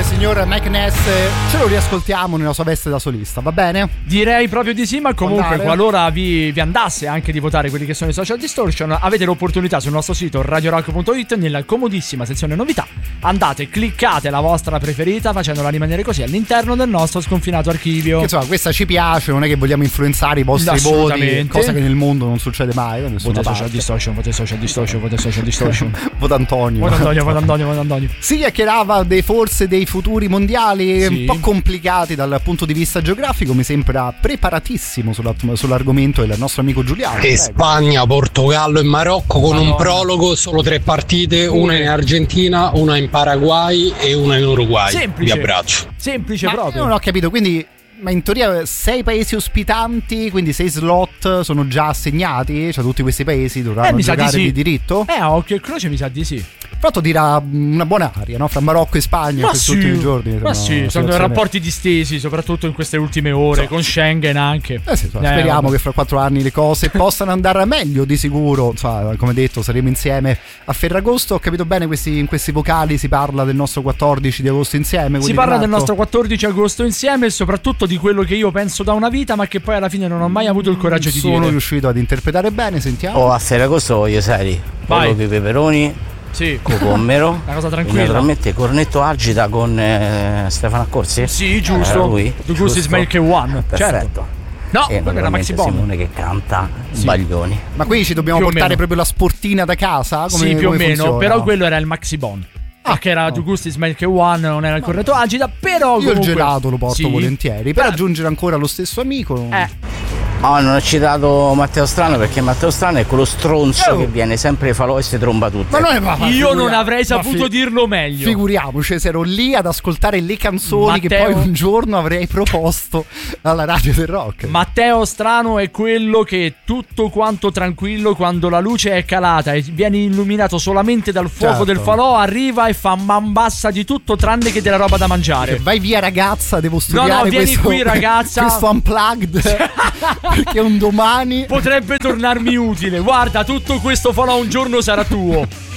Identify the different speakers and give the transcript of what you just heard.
Speaker 1: signor Mike Ness, ce lo riascoltiamo nella sua veste da solista, va bene?
Speaker 2: Direi proprio di sì, ma comunque qualora vi andasse anche di votare quelli che sono i Social Distortion, avete l'opportunità sul nostro sito radiorock.it, nella comodissima sezione novità, andate, cliccate la vostra preferita facendola rimanere così all'interno del nostro sconfinato archivio.
Speaker 1: Che, insomma, questa ci piace, non è che vogliamo influenzare i vostri voti, cosa che nel mondo non succede mai.
Speaker 2: Vote Social Distortion, vote Social Distortion, vote Social Distortion.
Speaker 1: Vote Antonio.
Speaker 2: Vote Antonio.
Speaker 1: Si chiacchierava forse dei futuri mondiali, sì, un po' complicati dal punto di vista geografico. Mi sembra preparatissimo sull'argomento il nostro amico Giuliano.
Speaker 3: E Spagna, Portogallo e Marocco con un prologo, solo 3 partite, una in Argentina, una in Paraguay e una in Uruguay.
Speaker 2: Semplice.
Speaker 3: Vi abbraccio.
Speaker 2: Semplice proprio.
Speaker 1: Non ho capito, quindi ma in teoria 6 paesi ospitanti, quindi 6 slot sono già assegnati, cioè tutti questi paesi dovranno giocare di diritto?
Speaker 2: A occhio e croce mi sa di sì.
Speaker 1: Tra l'altro dirà una buona aria, no? Fra Marocco e Spagna in questi ultimi giorni.
Speaker 2: Ma sì, sono rapporti distesi, soprattutto in queste ultime ore, con Schengen anche.
Speaker 1: Speriamo che fra 4 anni le cose possano andare meglio, di sicuro. Insomma, come detto, saremo insieme a Ferragosto. Ho capito bene, in questi vocali si parla del nostro 14 di agosto insieme.
Speaker 2: Si parla del nostro 14 agosto insieme e soprattutto di quello che io penso da una vita, ma che poi alla fine non ho mai avuto il coraggio di dire.
Speaker 1: Sono riuscito ad interpretare bene, sentiamo.
Speaker 4: A Ferragosto voglio seri, pollo di peperoni,
Speaker 2: sì,
Speaker 4: cupommero,
Speaker 2: una cosa tranquilla.
Speaker 4: Naturalmente cornetto agita con Stefano Accorsi.
Speaker 2: Sì, giusto.
Speaker 4: Lui.
Speaker 2: The Goose is Make One.
Speaker 4: Perfetto.
Speaker 2: Certo. No,
Speaker 4: e
Speaker 2: quello era Maxi Bon.
Speaker 4: Simone che canta Baglioni.
Speaker 1: Ma qui ci dobbiamo portare proprio la sportina da casa?
Speaker 2: Come, sì, più o meno, funziona? Però quello era il Maxi Bon. Perché era The Goose is Make One, non era il corretto agita, però
Speaker 1: io comunque il gelato lo porto volentieri. Per aggiungere ancora lo stesso amico.
Speaker 4: Non ho citato Matteo Strano perché Matteo Strano è quello stronzo che viene sempre falò e si tromba tutte.
Speaker 1: Ma
Speaker 2: io non avrei saputo dirlo meglio.
Speaker 1: Figuriamoci se ero lì ad ascoltare le canzoni che poi un giorno avrei proposto alla radio del rock.
Speaker 2: Matteo Strano è quello che è tutto quanto tranquillo quando la luce è calata e viene illuminato solamente dal fuoco del falò, arriva e fa mambassa di tutto tranne che della roba da mangiare.
Speaker 1: Vai via ragazza, devo studiare.
Speaker 2: No, vieni qui ragazza.
Speaker 1: Questo Unplugged. Perché un domani
Speaker 2: potrebbe tornarmi utile. Guarda, tutto questo falò un giorno sarà tuo.